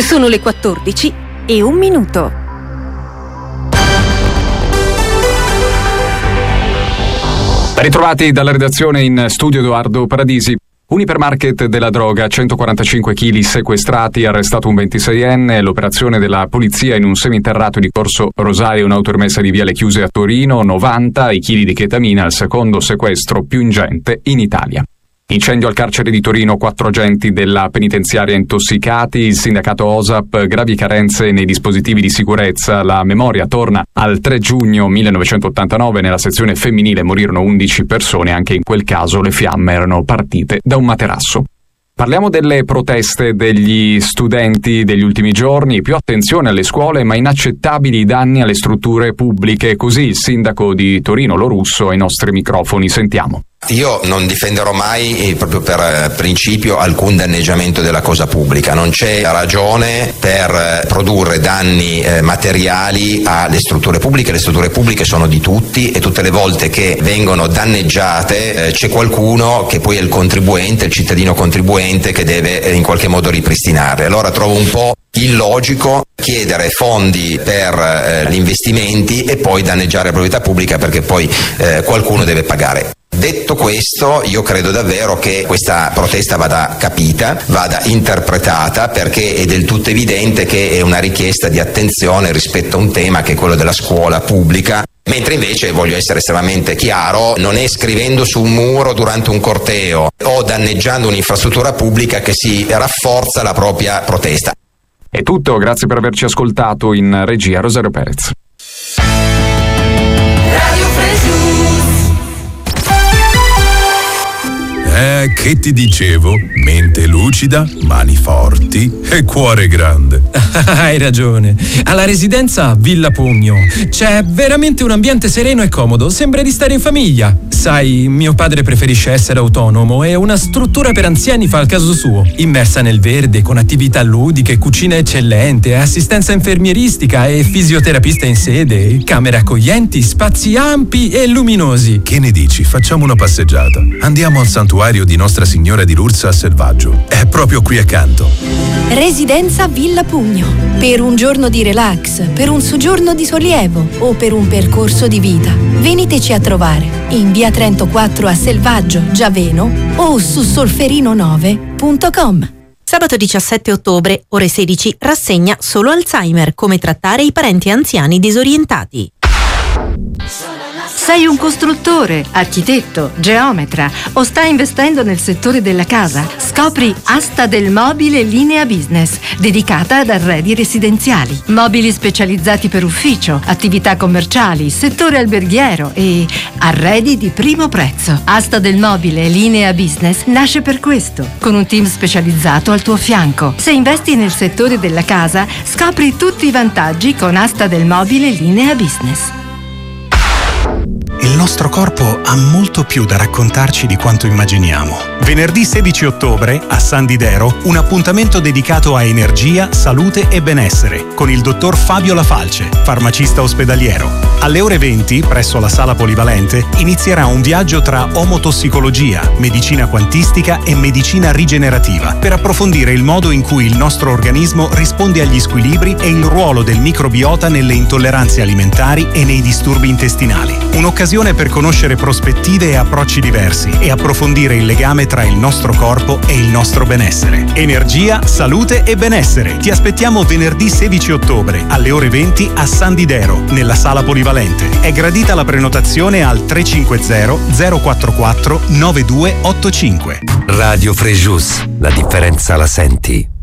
Sono le 14:01. Ben ritrovati dalla redazione, in studio Edoardo Paradisi. Un ipermarket della droga, 145 kg sequestrati, arrestato un 26enne, l'operazione della polizia in un seminterrato di Corso Rosario, un'autoremessa di Viale Chiuse a Torino, 90 i chili di chetamina, il secondo sequestro più ingente in Italia. Incendio al carcere di Torino, 4 agenti della penitenziaria intossicati, il sindacato OSAP, gravi carenze nei dispositivi di sicurezza. La memoria torna al 3 giugno 1989, nella sezione femminile morirono 11 persone, anche in quel caso le fiamme erano partite da un materasso. Parliamo delle proteste degli studenti degli ultimi giorni, più attenzione alle scuole ma inaccettabili i danni alle strutture pubbliche, così il sindaco di Torino Lo Russo ai nostri microfoni, sentiamo. Io non difenderò mai, proprio per principio, alcun danneggiamento della cosa pubblica. Non c'è ragione per produrre danni materiali alle strutture pubbliche. Le strutture pubbliche sono di tutti e tutte le volte che vengono danneggiate c'è qualcuno che poi è il contribuente, il cittadino contribuente, che deve in qualche modo ripristinare. Allora trovo un po' illogico chiedere fondi per gli investimenti e poi danneggiare la proprietà pubblica, perché poi qualcuno deve pagare. Detto questo, io credo davvero che questa protesta vada capita, vada interpretata, perché è del tutto evidente che è una richiesta di attenzione rispetto a un tema che è quello della scuola pubblica, mentre invece, voglio essere estremamente chiaro, non è scrivendo su un muro durante un corteo o danneggiando un'infrastruttura pubblica che si rafforza la propria protesta. È tutto, grazie per averci ascoltato. In regia Rosario Perez. Che ti dicevo? Mente lucida, mani forti e cuore grande. Hai ragione. Alla residenza Villa Pugno c'è veramente un ambiente sereno e comodo. Sembra di stare in famiglia. Sai, mio padre preferisce essere autonomo e una struttura per anziani fa il caso suo. Immersa nel verde, con attività ludiche, cucina eccellente, assistenza infermieristica e fisioterapista in sede, camere accoglienti, spazi ampi e luminosi. Che ne dici? Facciamo una passeggiata. Andiamo al santuario di Nostra Signora di Lourdes a Selvaggio. È proprio qui accanto. Residenza Villa Pugno. Per un giorno di relax, per un soggiorno di sollievo o per un percorso di vita, veniteci a trovare in via Trento 4 a Selvaggio, Giaveno, o su solferino9.com. Sabato 17 ottobre, ore 16, rassegna Solo Alzheimer, come trattare i parenti anziani disorientati. Sei un costruttore, architetto, geometra o stai investendo nel settore della casa? Scopri Asta del Mobile Linea Business, dedicata ad arredi residenziali. Mobili specializzati per ufficio, attività commerciali, settore alberghiero e arredi di primo prezzo. Asta del Mobile Linea Business nasce per questo, con un team specializzato al tuo fianco. Se investi nel settore della casa, scopri tutti i vantaggi con Asta del Mobile Linea Business. Il nostro corpo ha molto più da raccontarci di quanto immaginiamo. Venerdì 16 ottobre, a San Didero, un appuntamento dedicato a energia, salute e benessere, con il dottor Fabio Lafalce, farmacista ospedaliero. Alle ore 20, presso la sala polivalente, inizierà un viaggio tra omotossicologia, medicina quantistica e medicina rigenerativa, per approfondire il modo in cui il nostro organismo risponde agli squilibri e il ruolo del microbiota nelle intolleranze alimentari e nei disturbi intestinali. Un'occasione per conoscere prospettive e approcci diversi e approfondire il legame tra il nostro corpo e il nostro benessere. Energia, salute e benessere. Ti aspettiamo venerdì 16 ottobre alle ore 20 a San Didero, nella sala polivalente. È gradita la prenotazione al 350 044 9285. Radio Frejus, la differenza la senti.